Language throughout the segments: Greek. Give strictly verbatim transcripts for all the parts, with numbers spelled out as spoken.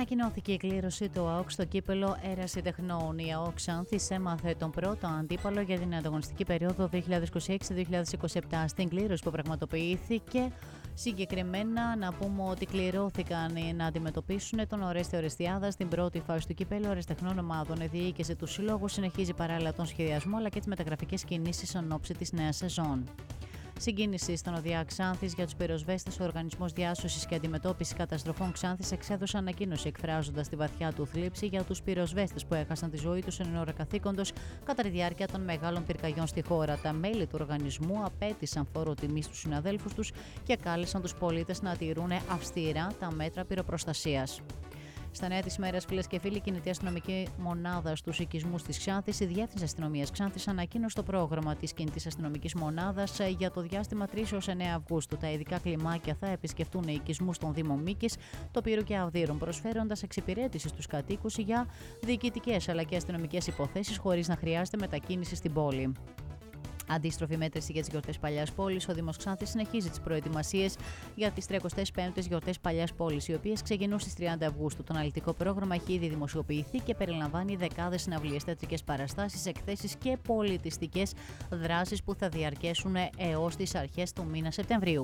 Ανακοινώθηκε η κλήρωση του ΑΟΚ στο κύπελο Ερασιτεχνών. Η ΑΟΚ Ξάνθης έμαθε τον πρώτο αντίπαλο για την ανταγωνιστική περίοδο δύο χιλιάδες είκοσι έξι δύο χιλιάδες είκοσι επτά. Στην κλήρωση που πραγματοποιήθηκε, συγκεκριμένα να πούμε ότι κληρώθηκαν να αντιμετωπίσουν τον Ορέστη Ορεστιάδα στην πρώτη φάση του κυπέλου Ερασιτεχνών ομάδων. Η διοίκηση του συλλόγου συνεχίζει παράλληλα τον σχεδιασμό αλλά και τις μεταγραφικές κινήσεις εν ώψη της νέας σεζόν. Συγκίνηση στον ΟΔΙΑ Ξάνθης για τους πυροσβέστες. Ο Οργανισμός Διάσωσης και Αντιμετώπισης Καταστροφών Ξάνθης εξέδωσε ανακοίνωση εκφράζοντας τη βαθιά του θλίψη για τους πυροσβέστες που έχασαν τη ζωή τους εν ώρα καθήκοντος κατά τη διάρκεια των μεγάλων πυρκαγιών στη χώρα. Τα μέλη του οργανισμού απέτησαν φόρο τιμής στους συναδέλφους τους και κάλεσαν τους πολίτες να τηρούν αυστηρά τα μέτρα πυροπροστασίας. Στα νέα της ημέρας, φίλες και φίλοι, η κινητή αστυνομική μονάδα στους οικισμούς της Ξάνθης, η Διεύθυνση Αστυνομίας Ξάνθης ανακοίνωσε το πρόγραμμα της κινητής αστυνομικής μονάδας για το διάστημα τρεις έως εννέα Αυγούστου. Τα ειδικά κλιμάκια θα επισκεφτούν οι οικισμούς των Δήμων Μίκης, Τοπήρου και Αυδείρων, προσφέροντας εξυπηρέτηση στους κατοίκους για διοικητικές αλλά και αστυνομικές υποθέσεις χωρίς να χρειάζεται μετακίνηση στην πόλη. Αντίστροφη μέτρηση για τις γιορτές Παλιάς Πόλης. Ο Δήμος Ξάνθης συνεχίζει τις προετοιμασίες για τις τριακοστές πέμπτες γιορτές Παλιάς Πόλης, οι οποίες ξεκινούν στις τριάντα Αυγούστου. Το αναλυτικό πρόγραμμα έχει ήδη δημοσιοποιηθεί και περιλαμβάνει δεκάδες συναυλίες, θεατρικές παραστάσεις, εκθέσεις και πολιτιστικές δράσεις που θα διαρκέσουν έως τις αρχές του μήνα Σεπτεμβρίου.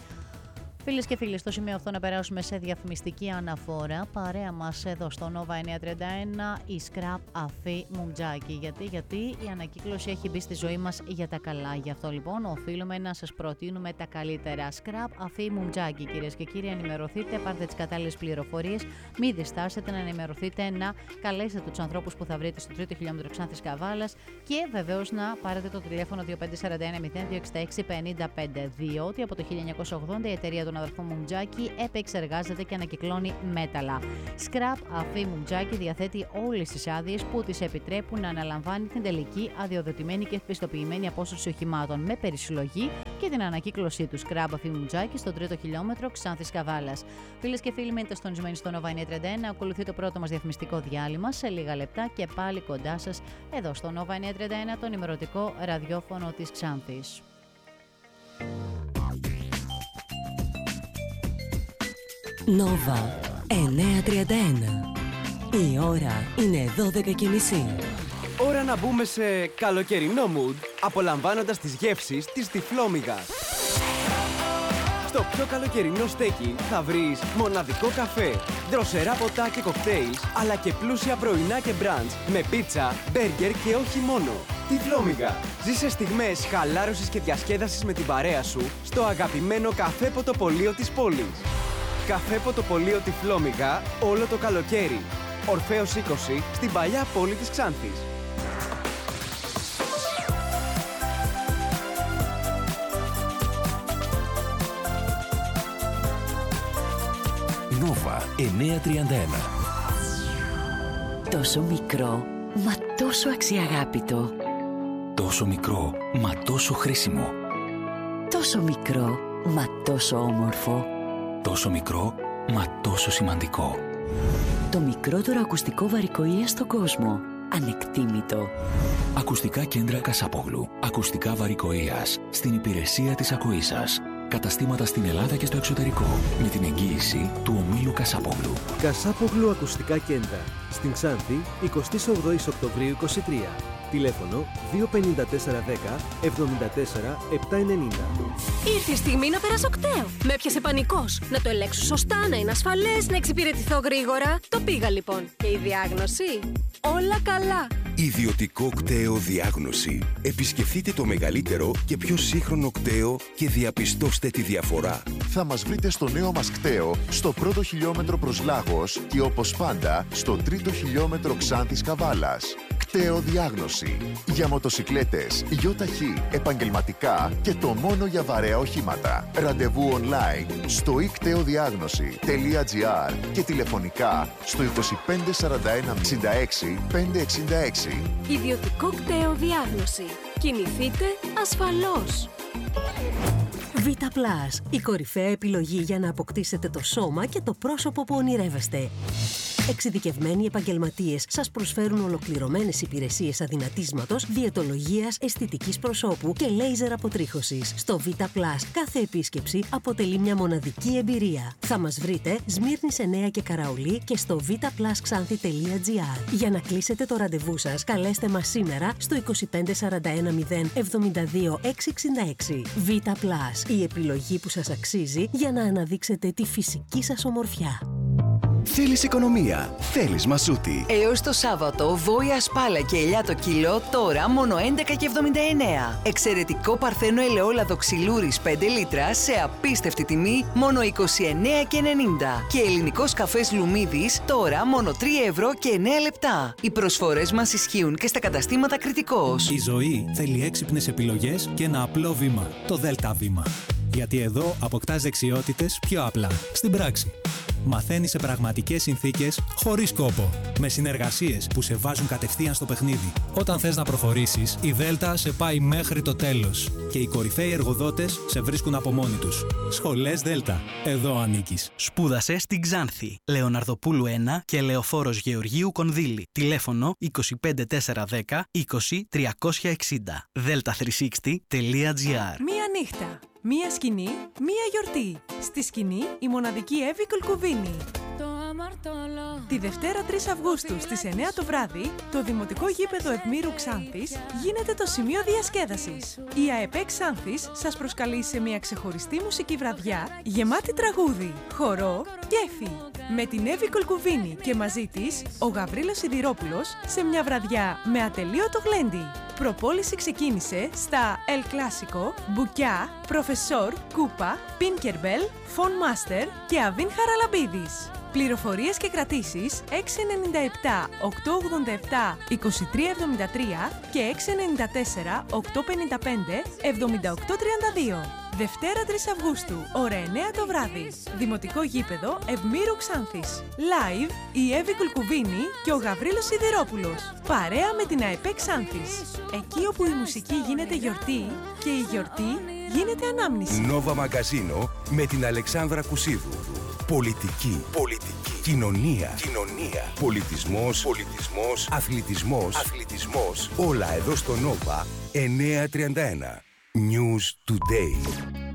Φίλες και φίλοι, στο σημείο αυτό να περάσουμε σε διαφημιστική αναφορά. Παρέα μας εδώ στο Nova εννιακόσια τριάντα ένα η Scrap Αφή Μουμτζάκη. Γιατί, γιατί η ανακύκλωση έχει μπει στη ζωή μας για τα καλά. Γι' αυτό λοιπόν οφείλουμε να σας προτείνουμε τα καλύτερα. Scrap Αφή Μουμτζάκη. Κυρίες και κύριοι, ενημερωθείτε, πάρτε τις κατάλληλες πληροφορίες. Μην διστάσετε να ενημερωθείτε, να καλέσετε τους ανθρώπους που θα βρείτε στο τρίτο χιλιόμετρο Ξάνθης Καβάλας και βεβαίως να πάρετε το τηλέφωνο δύο πέντε τέσσερα ένα μηδέν δύο έξι έξι πέντε πέντε. Διότι από το χίλια εννιακόσια ογδόντα η εταιρεία των αδερφών Μουμτζάκη επεξεργάζεται και ανακυκλώνει μέταλλα. Scrap Αφή Μουμτζάκη διαθέτει όλες τις άδειες που της επιτρέπουν να αναλαμβάνει την τελική αδειοδοτημένη και πιστοποιημένη απόσταση οχημάτων με περισυλλογή και την ανακύκλωσή του. Scrap Αφή Μουμτζάκη στο τρίτο χιλιόμετρο Ξάνθης Καβάλας. Φίλες και φίλοι, μείνετε συντονισμένοι στο Nova εννιακόσια τριάντα ένα. Ακολουθεί το πρώτο μας διαφημιστικό διάλειμμα σε λίγα λεπτά και πάλι κοντά σας εδώ στο Nova εννιακόσια τριάντα ένα, το ενημερωτικό ραδιόφωνο της Ξάνθης. Nova εννιακόσια τριάντα ένα. Η ώρα είναι δώδεκα και μισή. Ώρα να μπούμε σε καλοκαιρινό mood, απολαμβάνοντας τις γεύσεις της Τυφλόμυγας. Στο πιο καλοκαιρινό στέκι θα βρεις μοναδικό καφέ, δροσερά ποτά και κοκτέιλ, αλλά και πλούσια πρωινά και μπραντς με πίτσα, μπέργκερ και όχι μόνο. Τυφλόμυγα. Ζήσε στιγμές χαλάρωσης και διασκέδασης με την παρέα σου στο αγαπημένο καφέ ποτοπολείο της πόλης. Καφέ ποτοπολείο Τυφλόμυγα όλο το καλοκαίρι. Ορφέως είκοσι στην παλιά πόλη της Ξάνθης. Nova εννιακόσια τριάντα ένα. Τόσο μικρό, μα τόσο αξιαγάπητο. Τόσο μικρό, μα τόσο χρήσιμο. Τόσο μικρό, μα τόσο όμορφο. Τόσο μικρό, μα τόσο σημαντικό. Το μικρότερο ακουστικό βαρικοΐα στον κόσμο. Ανεκτήμητο. Ακουστικά κέντρα Κασάπογλου. Ακουστικά βαρικοΐας. Στην υπηρεσία της ακοής σας. Καταστήματα στην Ελλάδα και στο εξωτερικό. Με την εγγύηση του ομίλου Κασάπογλου. Κασάπογλου Ακουστικά Κέντρα. Στην Ξάνθη, εικοστή ογδόη Οκτωβρίου είκοσι τρία. Τηλέφωνο δύο πέντε τέσσερα ένα μηδέν εβδομήντα τέσσερα επτακόσια ενενήντα. Ήρθε η στιγμή να περάσω κταίο. Με έπιασε πανικός. Να το ελέγξω σωστά, να είναι ασφαλές, να εξυπηρετηθώ γρήγορα. Το πήγα λοιπόν. Και η διάγνωση? Όλα καλά. Ιδιωτικό κταίο διάγνωση. Επισκεφτείτε το μεγαλύτερο και πιο σύγχρονο κταίο και διαπιστώστε τη διαφορά. Θα μας βρείτε στο νέο μας κταίο, στο πρώτο χιλιόμετρο προς Λάγος και όπως πάντα στο τρίτο χιλιόμετρο Ξάνθης Καβάλας. Κταίο διάγνωση. Για μοτοσικλέτες, γιοταχή, επαγγελματικά και το μόνο για βαρέα οχήματα. Ραντεβού online στο i κταίο διάγνωση τελεία τζι άρ και τηλεφωνικά στο είκοσι πέντε σαράντα ένα εξήντα έξι πεντακόσια εξήντα έξι. Ιδιωτικό κταίο διάγνωση. Κινηθείτε ασφαλώς. Vita Plus, η κορυφαία επιλογή για να αποκτήσετε το σώμα και το πρόσωπο που ονειρεύεστε. Εξειδικευμένοι επαγγελματίες σας προσφέρουν ολοκληρωμένες υπηρεσίες αδυνατίσματος, διαιτολογίας, αισθητικής προσώπου και λέιζερ αποτρίχωσης. Στο Vita Plus κάθε επίσκεψη αποτελεί μια μοναδική εμπειρία. Θα μας βρείτε Σμύρνης εννέα και Καραολί και στο βιταπλασξάνθη τελεία τζι άρ. Για να κλείσετε το ραντεβού σας, καλέστε μας σήμερα στο είκοσι πέντε σαράντα ένα μηδέν εβδομήντα δύο εξακόσια εξήντα έξι. Vita Plus, η επιλογή που σας αξίζει για να αναδείξετε τη φυσική σας ομορφιά. Θέλεις οικονομία, θέλεις μασούτη. Έως το Σάββατο, βόηα σπάλα και ελιά το κιλό, τώρα μόνο έντεκα και εβδομήντα εννέα. Εξαιρετικό παρθένο ελαιόλαδο ξυλούρης πέντε λίτρα σε απίστευτη τιμή, μόνο είκοσι εννέα και ενενήντα. Και ελληνικός καφές Λουμίδης, τώρα μόνο τρία ευρώ και εννέα λεπτά. Οι προσφορές μας ισχύουν και στα καταστήματα Κρητικός. Η ζωή θέλει έξυπνες επιλογές και ένα απλό βήμα, το Δέλτα Βήμα. Γιατί εδώ αποκτάς δεξιότητες πιο απλά, στην πράξη. Μαθαίνεις σε πραγματικές συνθήκες, χωρίς κόπο. Με συνεργασίες που σε βάζουν κατευθείαν στο παιχνίδι. Όταν θες να προχωρήσεις, η Δέλτα σε πάει μέχρι το τέλος. Και οι κορυφαίοι εργοδότες σε βρίσκουν από μόνοι τους. Σχολές Δέλτα. Εδώ ανήκεις. Σπούδασε στην Ξάνθη. Λεωναρδοπούλου ένα και Λεωφόρος Γεωργίου Κονδύλη. Τηλέφωνο είκοσι πέντε τετρακόσια δέκα είκοσι τριακόσια εξήντα. δέλτα τριακόσια εξήντα τελεία τζι άρ. Μία νύχτα. Μία σκηνή, μία γιορτή. Στη σκηνή η μοναδική Εύη Κολκουβίνη. Τη Δευτέρα τρεις Αυγούστου στις εννέα το βράδυ, το Δημοτικό Γήπεδο Ευμήρου Ξάνθης γίνεται το σημείο διασκέδασης. Η ΑΕΠΕ Ξάνθης σας προσκαλεί σε μια ξεχωριστή μουσική βραδιά γεμάτη τραγούδι, χορό, κέφι. Με την Εύη Κολκουβίνη και μαζί της ο Γαβρίλος Σιδηρόπουλος σε μια βραδιά με ατελείωτο γλέντι. Προπόληση ξεκίνησε στα El Clásico, Μπουκιά, Προφεσόρ, Κούπα, Πίνκερμπελ, Φον Μάστερ και Αβίν Χαραλαμπίδης. Πληροφορίες και κρατήσεις έξι εννιά επτά οκτώ ογδόντα επτά είκοσι τρία εβδομήντα τρία και έξι εννιά τέσσερα οκτώ πενήντα πέντε εβδομήντα οκτώ τριάντα δύο. Δευτέρα τρεις Αυγούστου, ώρα εννέα το βράδυ. Δημοτικό Γήπεδο Ευμήρου Ξάνθης. Live η Εύη Κουλκουβίνη και ο Γαβρίλος Σιδηρόπουλος. Παρέα με την ΑΕΠΕ Ξάνθης. Εκεί όπου η μουσική γίνεται γιορτή και η γιορτή γίνεται ανάμνηση. Νόβα Μαγκαζίνο με την Αλεξάνδρα Κουσίδου. Πολιτική, πολιτική, κοινωνία, κοινωνία, πολιτισμός, πολιτισμός, αθλητισμός, αθλητισμός. Όλα εδώ στο Νόβα εννιακόσια τριάντα ένα. News Today.